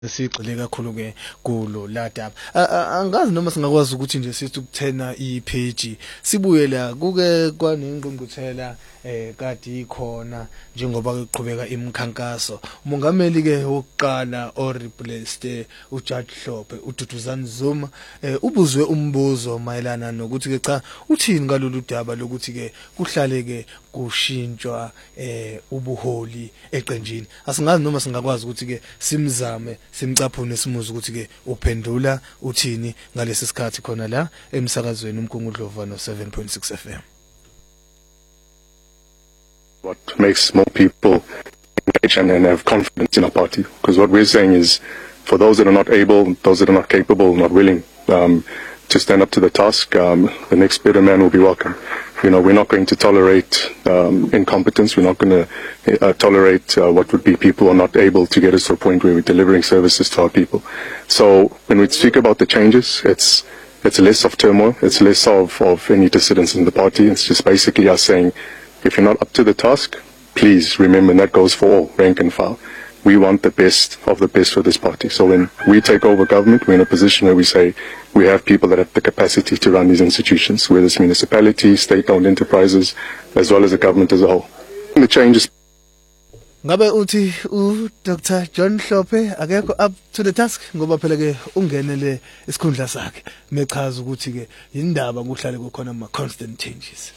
Sigxile kakhulu ke kulo ladaba angazi noma singakwazi ukuthi nje sithi ukuthena ipage sibuye la kuke kwanengqungquthela kade ikhona njengoba kuqhubeka imikhankaso umongameli ke wokuqala o replaced uJudge Hlophe uDuduzane Zuma ubuzwe umbuzo mayelana nokuthi ke cha uthini ngalolu daba lokuthi ke kuhlale ke kushintshwa ubuholi eqenjini asingazi noma singakwazi ukuthi ke simzame simcaphune simuze ukuthi ke uphendula uthini ngalesi sikhathi khona la emsakazweni umkhungudlova no 7.6 FM. What makes more people engage and have confidence in our party, because what we're saying is for those that are not able, those that are not capable, not willing to stand up to the task, the next better man will be welcome. You know, we're not going to tolerate incompetence. We're not going to tolerate what would be people who are not able to get us to a point where we're delivering services to our people. So when we speak about the changes, it's less of turmoil. It's less of any dissidence in the party. It's just basically us saying, if you're not up to the task, please remember, and that goes for all, rank and file. We want the best of the best for this party. So when we take over government, we're in a position where we say we have people that have the capacity to run these institutions, whether it's municipalities, state-owned enterprises, as well as the government as a whole. And the changes. Ngabe uthi Dr. John Hlophe akekho up to the task ngoba phela ke ungenele isikhundla sakhe mechaza ukuthi ke indaba kuhlale kukhona ama constant changes.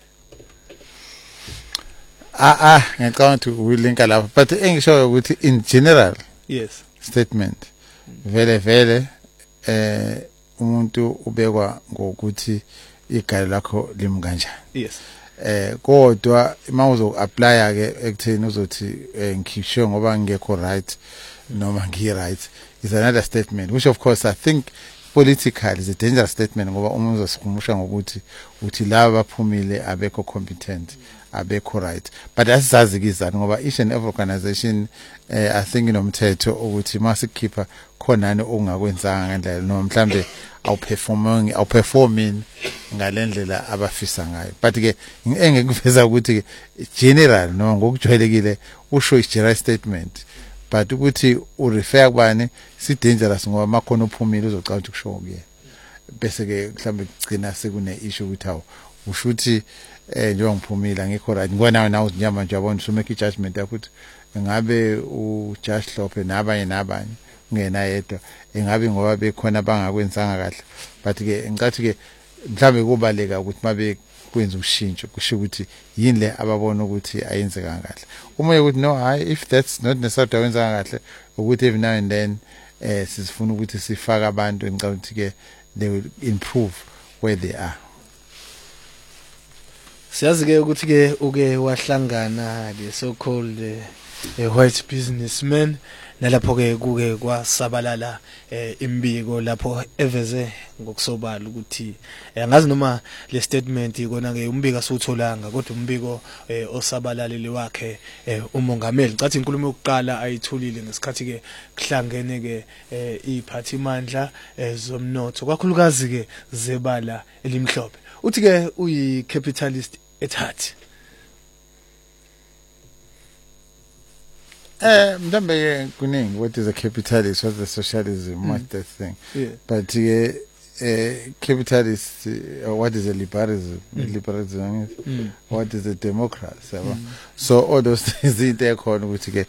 Ngicabanga ukuthi ulinka lapha but engisho ukuthi in general yes statement vele umuntu ubekwa ngokuthi igalo lakho limi kanjani yes kodwa mawuzo apply ke ekutheni uzothi ngisho ngoba ngekho right noma ngi right is another statement which of course I think politically is a dangerous statement ngoba umuntu uzosikhumsha ngokuthi uthi laba baphumile abekho competent abekho right but asizazi kizana ngoba each and every organization I think inomthetho ukuthi masikhipha khonani ongakwenzanga ngendlela noma mhlambe awuperforming ngalendlela abafisa ngayo but ke engekuveza ukuthi general noma ngokujwayelekile usho general statement but ukuthi urefer kubani si dangerous ngoba makhono uphumile uzocala ukuthi kusho kuyena bese ke mhlambe kugcina sekune issue ukuthi awu ushuthi njengoba ngiphumile ngikho right ngibona nawo uzinyama nje yabona so make judgment yakho ukuthi ngabe uJudge Hlophe nabanye ngena yedwa engabe ngoba bekhona bangakwenzanga kahle but ke ngicathi ke mhlambe kubaleka ukuthi mabe kwenza ushintsho kusho ukuthi yini le ababona ukuthi ayenzeka kahle uma ukuthi no if that's not necessarily wenzanga kahle ukuthi every now and then sisifuna ukuthi sifaka abantu ngicabanga ukuthi ke they will improve where they are. Siyazi ke ukuthi ke uke wahlangana le so called white businessman nalapho ke kuke kwasabalala imbiko lapho eveze ngokusobala ukuthi angazi noma le statement ikona ke umbiko asutholanga kodwa umbiko osabalaleli wakhe umongameli ngicathi inkulumo yokuqala ayithulile ngesikhathi ke kuhlangene ke iphathimandla zomnotho kakhulukazi ke zebala elimhlophe uthi ke uyi capitalist at heart. Mhlambe kuningi what is a capitalist, what is a socialism, what's that thing. Yeah. But capitalist, what is a liberalism? Liberalism, what is a democracy? So all those things in there corner which get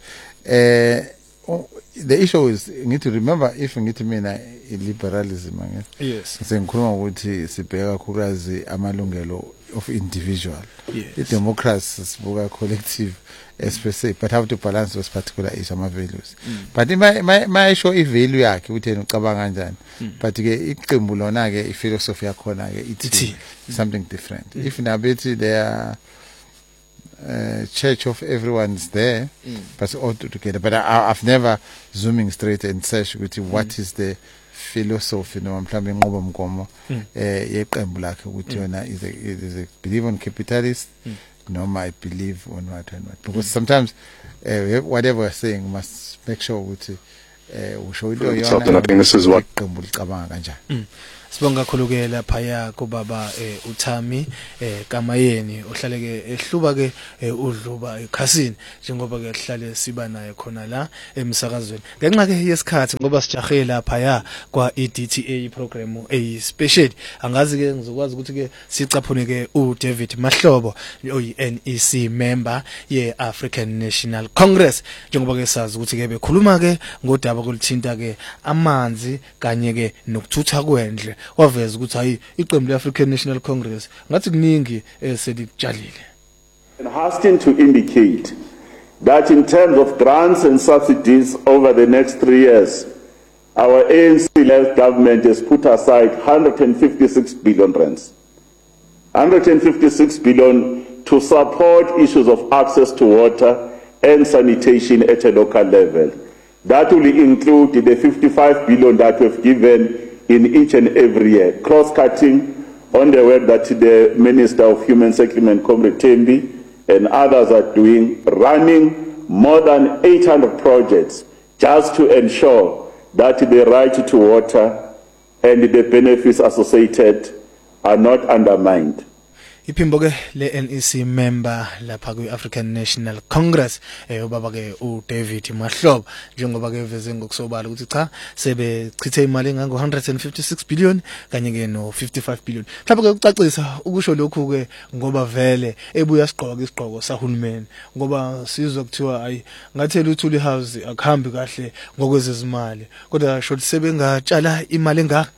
the issue is you need to remember if you need to mean liberalism, yes. Sengikhuluma ukuthi sibheka khulukazi amalungelo of individual. Yes. The democracy sibuka collective especially but have to balance those particular is ama values. But my show I value yakhe ukuthi yena ucabanga kanjani. But ke iqembu lona ke philosophy yakhona ke ithi something different. If nabethi there church of everyone's there but all together but I've never zooming straight and search with what is the philosophy no mhlambe ngoba mgomo yeqembu lakhe ukuthi yona is a believe on capitalist no I believe on what and what because sometimes whatever we're saying must make sure ukuthi usho into yona I think this is what iqembu licabanga kanjani Sibonga kakhulu ke lapha ya kubaba uThami Kamayeni ohlale ke ehluba ke udluba ekhasini njengoba ke sihlale siba naye khona la emsakazweni ngenxa ke yesikhathi ngoba sijahe lapha ya kwa EDTA program special angazi ke ngizokwazi ukuthi ke sicaphune ke uDavid Mahlobo oyi NEC member ye African National Congress njengoba ke sazi ukuthi ke bekhuluma ke ngodaba kolithinta ke amanzi kanye ke nokuthutha kwendle waveza ukuthi hayi iqembu le-African National Congress ngathi kuningi selikutshalile. And hasten to indicate that in terms of grants and subsidies over the next 3 years, our ANC-led government has put aside 156 billion rands. 156 billion to support issues of access to water and sanitation at a local level. That will include the 55 billion that we've given in each and every year, cross-cutting on the work that the Minister of Human Settlement, Comrade Thembi, and others are doing, running more than 800 projects just to ensure that the right to water and the benefits associated are not undermined. Iphimbo ke le NEC member lapha ku African National Congress ubaba ke uDavid Mahlobo njengoba ke veze ngokusobala ukuthi cha sebechithe imali engango 156 billion kanye ke no 55 billion lapha ke ukucacisa ukusho lokhu ke ngoba vele ebuya sigqoka isigqoko sahulumeni ngoba sizwe kuthiwa ayi ngathela uThuli House akuhambi kahle ngokwezezimali kodwa short sebengatshala imali engaka.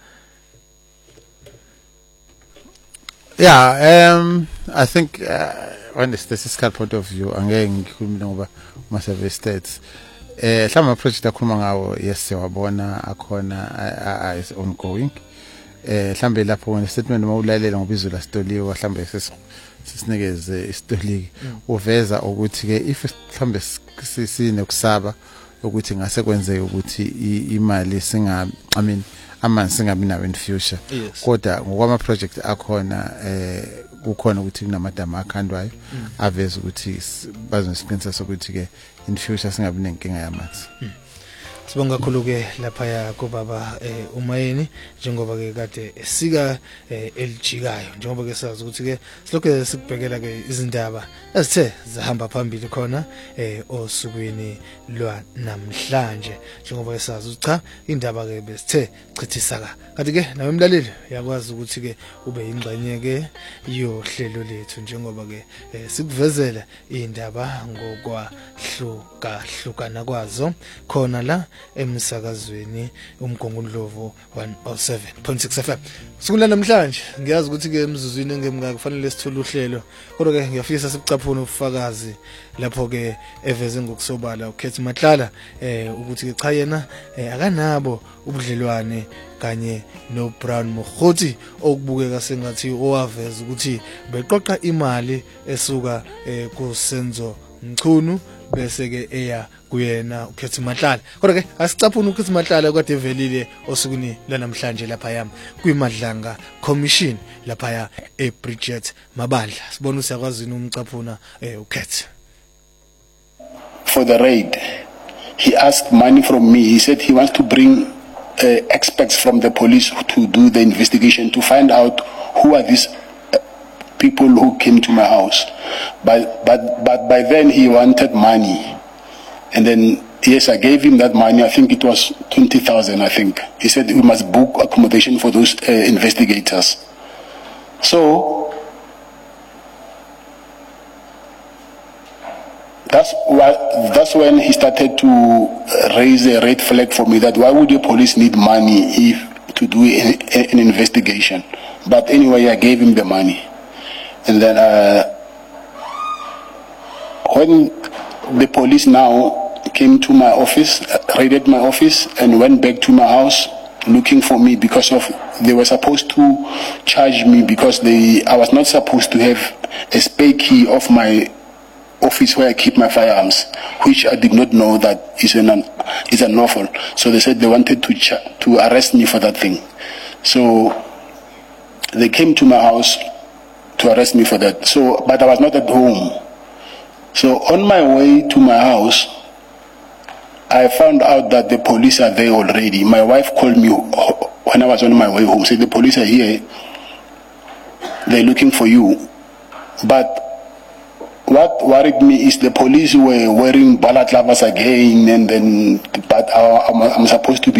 Yeah, I think on the statistical point of view, angeke ngikhuluma ngoba ma-survey stats. Hlama project akhuluma ngawo yes wabona akhona is ongoing. Mhlambe lapho wena statement mawulalela ngobizo la Stoliwe mhlambe sisinikeze isitoliki uveza ukuthi ke if mhlambe sinokusaba ukuthi ngase kwenzeke ukuthi imali amanzi singabi nawo in future kodwa ngokwama project akhona kukhona ukuthi kunamadama akhandwayo aveza ukuthi bazosiqiniseka sokuthi ke in future singabi nenkinga yamanzi. Sibonga kakhulu ke lapha ya kubaba uMayeni njengoba ke kade sika elijikayo njengoba ke sazi ukuthi ke silokho sikubhekela ke izindaba ezithe zahamba phambili khona osukwini lwa namhlanje njengoba ke sazi ukuthi cha indaba ke besithe chithisa kanti ke nawe umlaleli yakwazi ukuthi ke ube ingxenye ke yohlelo lethu njengoba ke sikuvezela indaba ngokwahlukahlukana kwazo khona la emsakazweni umgongondlovu 107.6 FM. Sukula namhlanje ngiyazi ukuthi ke emzuzwini engemngaka kufanele sithole uhlelo kodwa ke ngiyafisa sibucaphuna ubufakazi lapho ke eveze ngokusobala ukhethi Matlala ukuthi ke cha yena akanabo ubudlelwane kanye no Brown Mokgoti okubukeka sengathi owaveza ukuthi beqoqa imali esuka kuSenzo Mchunu bese ke eya kuyena ukhethi Matlala kodwa ke asicaphuna ukhethi Matlala kade velile osukuni lanamhlanje lapha yami kuyimadlanga commission lapha ya eBridget Mabandla sibona usiyakwazini umcaphuna ukhethi. For the raid he asked money from me. He said he wants to bring experts from the police to do the investigation to find out who are these people who came to my house, but by then he wanted money, and then yes, I gave him that money. I think it was 20,000. I think he said we must book accommodation for those investigators. So that's when he started to raise a red flag for me. That why would the police need money to do an investigation? But anyway, I gave him the money. And then when the police now came to my office, raided my office and went back to my house looking for me because they were supposed to charge me because I was not supposed to have a spare key of my office where I keep my firearms, which I did not know that is unlawful. So they said they wanted to arrest me for that thing. So they came to my house to arrest me for that. So, but I was not at home. So on my way to my house, I found out that the police are there already. My wife called me when I was on my way home. Said the police are here. They're looking for you. But what worried me is the police were wearing balaclavas again, and then, but I'm supposed to be